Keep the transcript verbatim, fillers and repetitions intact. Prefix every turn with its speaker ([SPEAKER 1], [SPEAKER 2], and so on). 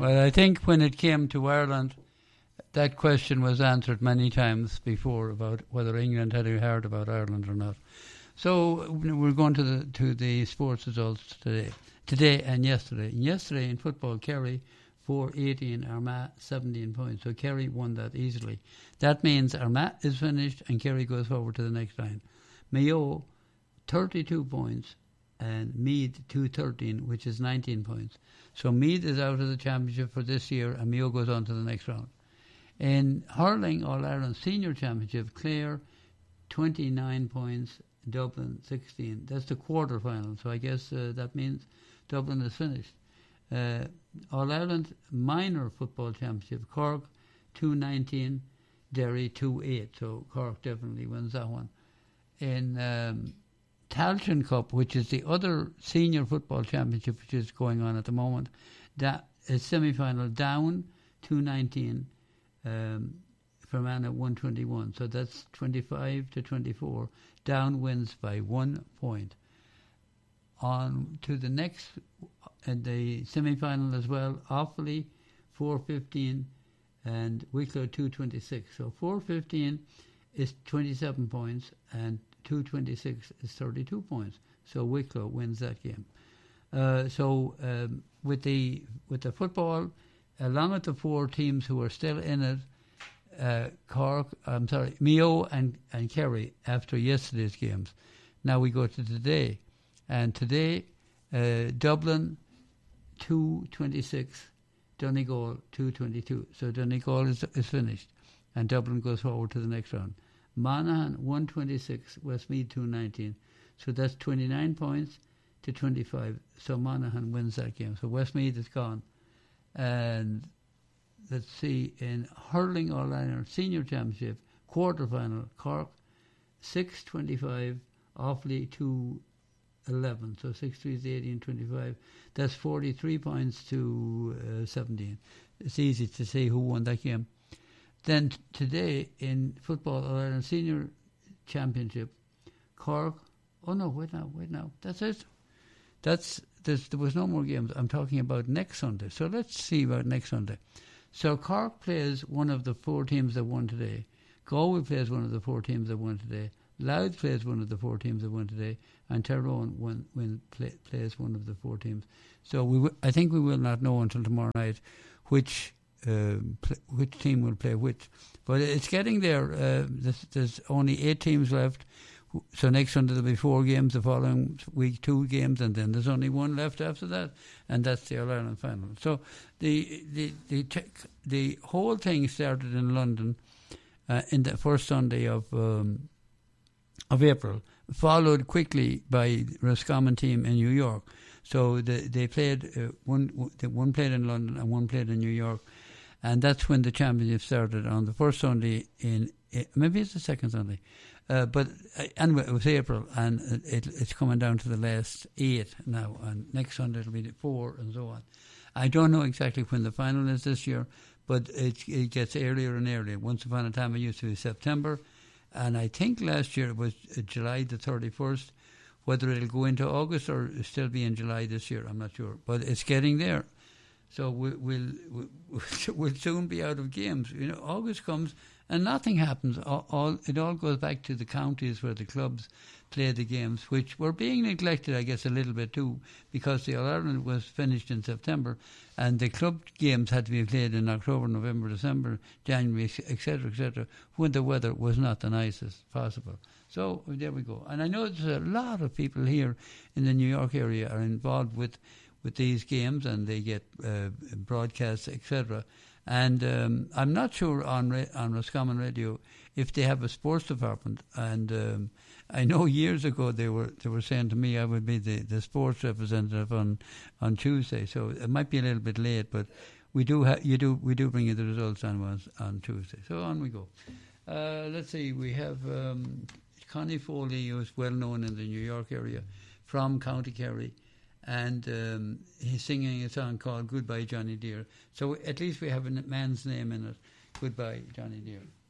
[SPEAKER 1] Well, I think when it came to Ireland, that question was answered many times before about whether England had heard about Ireland or not. So we're going to the to the sports results today, today and yesterday. And yesterday in football, Kerry four eighteen, Armagh seventeen points. So Kerry won that easily. That means Armagh is finished and Kerry goes forward to the next line. Mayo thirty-two points and Meath two thirteen, which is nineteen points. So Meath is out of the championship for this year and Mayo goes on to the next round. In hurling All-Ireland Senior Championship, Clare twenty-nine points, Dublin sixteen. That's the quarter final, so I guess uh, that means Dublin is finished. Uh, All-Ireland Minor Football Championship, Cork two nineteen, Derry two eight, so Cork definitely wins that one. In um, Tailteann Cup, which is the other senior football championship which is going on at the moment, that is semi-final, Down two nineteen, um, Fermanagh one twenty-one, so that's twenty-five to twenty-four. Down wins by one point. On to the next, uh, the semi-final as well, Offaly four fifteen and Wicklow two twenty-six. So four fifteen is twenty-seven points and two twenty-six is thirty-two points. So Wicklow wins that game. Uh, so um, with the with the football, along with the four teams who are still in it, uh, Cork, I'm sorry, Mayo and, and Kerry after yesterday's games. Now we go to today. And today, uh, Dublin two twenty-six, Donegal two twenty-two. So Donegal is, is finished and Dublin goes forward to the next round. Monaghan one twenty-six, Westmeath two nineteen. So that's twenty-nine points to twenty-five. So Monaghan wins that game. So Westmeath is gone. And let's see, in hurling All-Ireland Senior Championship, quarter-final, Cork six twenty-five, Offaly two eleven. So six three is eighteen twenty-five. That's forty-three points to uh, seventeen. It's easy to see who won that game. Then t- today in football All-Ireland Senior Championship, Cork, oh no, wait now, wait now, that's it. That's there's, There was no more games. I'm talking about next Sunday. So let's see about next Sunday. So Cork plays one of the four teams that won today. Galway plays one of the four teams that won today. Louth plays one of the four teams that won today. And Tyrone won, win, play, plays one of the four teams. So we w- I think we will not know until tomorrow night which uh, pl- which team will play which. But it's getting there. Uh, there's, there's only eight teams left. So next Sunday there'll be four games, the following week two games, and then there's only one left after that, and that's the All-Ireland final. So the the the, te- the whole thing started in London uh, in the first Sunday of um, of April, followed quickly by Roscommon team in New York. So the, they played uh, one one played in London and one played in New York, and that's when the championship started on the first Sunday in maybe it's the second Sunday. Uh, but uh, anyway, it was April, and it, it's coming down to the last eight now. And next Sunday it'll be four, and so on. I don't know exactly when the final is this year, but it, it gets earlier and earlier. Once upon a time, it used to be September, and I think last year it was July the thirty-first. Whether it'll go into August or still be in July this year, I'm not sure. But it's getting there. So we'll, we'll, we'll, we'll soon be out of games. You know, August comes and nothing happens. All, all It all goes back to the counties where the clubs play the games, which were being neglected, I guess, a little bit too, because the All-Ireland was finished in September and the club games had to be played in October, November, December, January, et cetera, et cetera, when the weather was not the nicest possible. So there we go. And I know there's a lot of people here in the New York area are involved with with these games, and they get uh, broadcasts, et cetera. And um, I'm not sure on ra- on Roscommon Radio if they have a sports department. And um, I know years ago they were they were saying to me I would be the, the sports representative on, on Tuesday. So it might be a little bit late, but we do ha- you do we do bring you the results on on Tuesday. So on we go. Uh, let's see. We have um, Connie Foley, who is well known in the New York area, from County Kerry. And um, he's singing a song called Goodbye Johnny Dear. So at least we have a man's name in it. Goodbye Johnny Dear.